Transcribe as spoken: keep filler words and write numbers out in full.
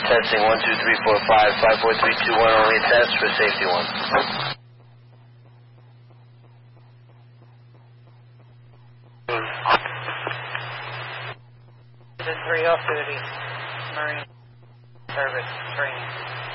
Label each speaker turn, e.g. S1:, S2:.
S1: testing one two three four five, five four three two one, only a test for safety one.
S2: three off duty, Marine Service training.